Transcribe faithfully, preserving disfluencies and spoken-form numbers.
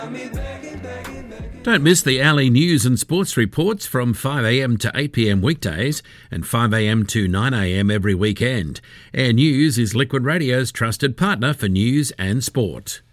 Don't miss the Ali news and sports reports from five a m to eight p m weekdays and five a m to nine a m every weekend. Air News is Liquid Radio's trusted partner for news and sport.